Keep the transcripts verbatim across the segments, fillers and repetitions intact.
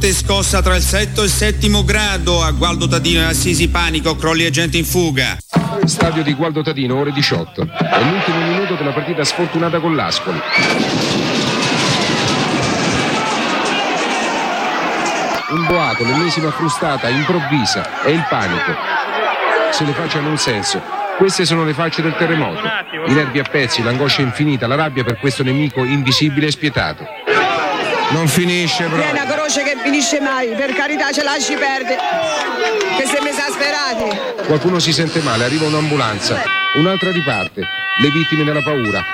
Forte scossa tra il setto e il settimo grado a Gualdo Tadino e Assisi, panico, crolli e gente in fuga. Stadio di Gualdo Tadino, ore diciotto. È l'ultimo minuto della partita sfortunata con l'Ascoli. Un boato, l'ennesima frustata, improvvisa, è il panico. Se le facce hanno un senso. Queste sono le facce del terremoto. I nervi a pezzi, l'angoscia infinita, la rabbia per questo nemico invisibile e spietato. Non finisce proprio. È una croce che finisce mai, per carità ce lasci perdere. Che siamo esasperati. Qualcuno si sente male, arriva un'ambulanza. Un'altra riparte. Le vittime della paura.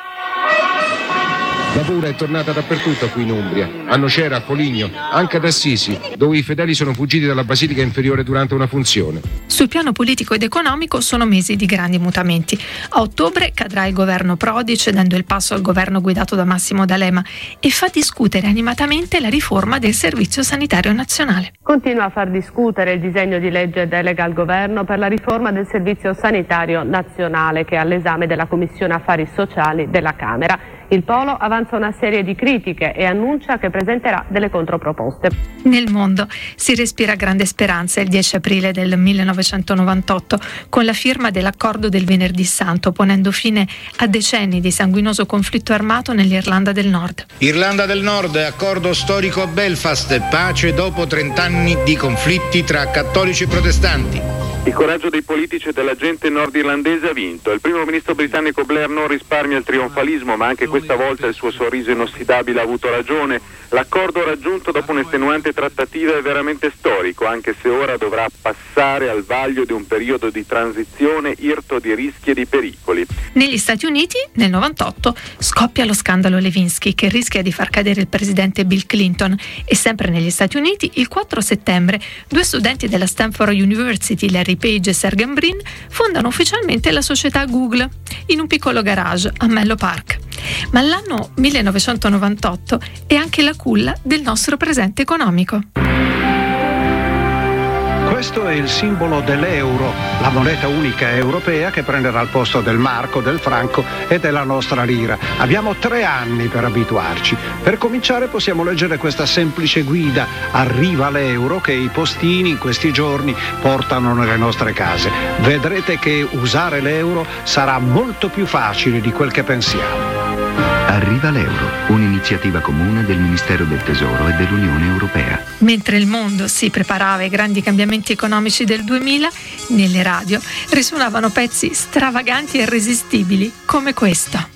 La paura è tornata dappertutto qui in Umbria, a Nocera, a Foligno, anche ad Assisi, dove i fedeli sono fuggiti dalla Basilica Inferiore durante una funzione. Sul piano politico ed economico sono mesi di grandi mutamenti. A ottobre cadrà il governo Prodi, cedendo il passo al governo guidato da Massimo D'Alema, e fa discutere animatamente la riforma del Servizio Sanitario Nazionale. Continua a far discutere il disegno di legge delega al governo per la riforma del Servizio Sanitario Nazionale, che è all'esame della Commissione Affari Sociali della Camera. Il Polo avanza una serie di critiche e annuncia che presenterà delle controproposte. Nel mondo si respira grande speranza il dieci aprile del millenovecentonovantotto con la firma dell'accordo del Venerdì Santo, ponendo fine a decenni di sanguinoso conflitto armato nell'Irlanda del Nord. Irlanda del Nord, accordo storico a Belfast, pace dopo trent'anni di conflitti tra cattolici e protestanti. Il coraggio dei politici e della gente nord-irlandese ha vinto. Il primo ministro britannico Blair non risparmia il trionfalismo, ma anche questa volta il suo sorriso inossidabile ha avuto ragione. L'accordo raggiunto dopo un'estenuante trattativa è veramente storico, anche se ora dovrà passare al vaglio di un periodo di transizione irto di rischi e di pericoli. Negli Stati Uniti, nel novantotto, scoppia lo scandalo Lewinsky, che rischia di far cadere il presidente Bill Clinton. E sempre negli Stati Uniti, il quattro settembre, due studenti della Stanford University, Larry Page e Sergey Brin, fondano ufficialmente la società Google in un piccolo garage a Menlo Park. Ma l'anno millenovecentonovantotto è anche la culla del nostro presente economico. Questo è il simbolo dell'euro, la moneta unica europea che prenderà il posto del marco, del franco e della nostra lira. Abbiamo tre anni per abituarci. Per cominciare possiamo leggere questa semplice guida: arriva l'euro, che i postini in questi giorni portano nelle nostre case. Vedrete che usare l'euro sarà molto più facile di quel che pensiamo. Arriva l'euro, un'iniziativa comune del Ministero del Tesoro e dell'Unione Europea. Mentre il mondo si preparava ai grandi cambiamenti economici del duemila, nelle radio risuonavano pezzi stravaganti e irresistibili come questo.